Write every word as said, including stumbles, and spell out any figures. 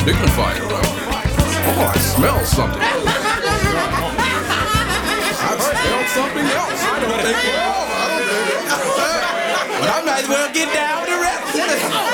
dignified around here. Oh, I smell something. I smell something else. I don't think, oh, I don't think, but I might as well get down with the rest.